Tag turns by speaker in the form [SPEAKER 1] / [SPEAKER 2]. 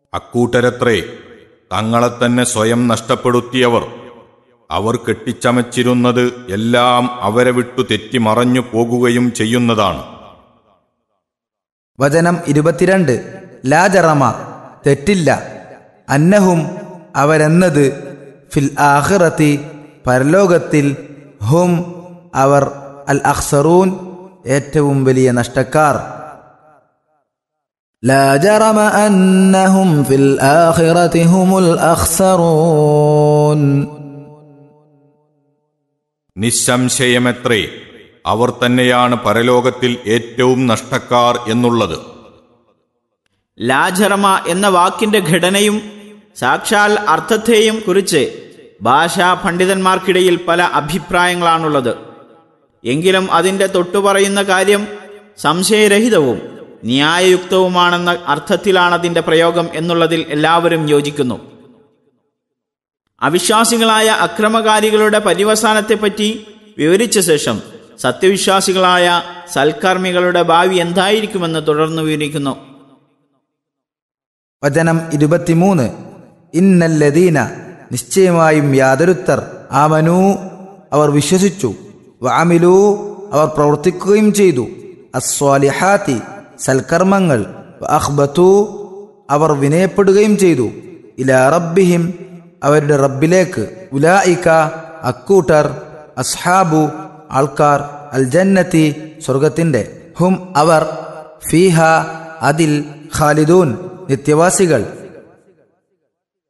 [SPEAKER 1] അക്കൂട്ടരത്രേ തങ്ങളെ തന്നെ സ്വയം നഷ്ടപ്പെടുത്തിയവർ. അവർ കെട്ടിച്ചമച്ചിരുന്നത് എല്ലാം അവരെ വിട്ടു തെറ്റിമറഞ്ഞു പോകുകയും ചെയ്യുന്നതാണ്.
[SPEAKER 2] വചനം 22. ലാ ജറമ, തെറ്റില്ല, അന്നഹും അവരെന്നത്, ഫിൽ ആഖിറത്തി പരലോകത്തിൽ, ഹും അവർ, അൽ അഖ്സറൂൻ ഏറ്റവും വലിയ നഷ്ടക്കാർ. ലാ ജറമ അന്നഹും ഫിൽ ആഖിറത്തി ഹുമുൽ അഖ്സറൂൻ.
[SPEAKER 1] നിസ്സംശയമത്രേ അവർ തന്നെയാണ് പരലോകത്തിൽ ഏറ്റവും നഷ്ടക്കാർ എന്നുള്ളത്.
[SPEAKER 3] ലാജറമ എന്ന വാക്കിന്റെ ഘടനയും സാക്ഷാൽ അർത്ഥത്തെയും കുറിച്ച് ഭാഷാ പണ്ഡിതന്മാർക്കിടയിൽ പല അഭിപ്രായങ്ങളാണുള്ളത്. എങ്കിലും അതിന്റെ തൊട്ടുപറയുന്ന കാര്യം സംശയരഹിതവും ന്യായയുക്തവുമാണെന്ന അർത്ഥത്തിലാണതിന്റെ പ്രയോഗം എന്നുള്ളതിൽ എല്ലാവരും യോജിക്കുന്നു. അവിശ്വാസികളായ അക്രമകാരികളുടെ പര്യവസാനത്തെപ്പറ്റി വിവരിച്ച ശേഷം സത്യവിശ്വാസികളായ സൽക്കർമ്മികളുടെ ഭാവി എന്തായിരിക്കുമെന്ന് തുടർന്ന് വിവരിക്കുന്നു.
[SPEAKER 2] വചനം 23. ഇന്നല്ലദീന, നിശ്ചയമായും യാതൊരുത്തർ, ആമനൂ അവർ വിശ്വസിച്ചു, വഅമിലൂ അവർ പ്രവർത്തിക്കുകയും ചെയ്തു, അസ്വാലിഹാത്തി സൽക്കർമ്മങ്ങൾ, വഅഖ്ബതൂ അവർ വിനയപ്പെടുകയും ചെയ്തു, ഇലാ റബ്ബിഹിം അവരുടെ റബ്ബിലേക്ക്, ഉലായിക അക്കൂട്ടർ, അസ്ഹാബു ആൾക്കാർ, അൽ ജന്നത്തി സ്വർഗത്തിന്റെ, ഹും അവർ, ഫീഹ അതിൽ, ഖാലിദൂൻ നിത്യവാസികൾ.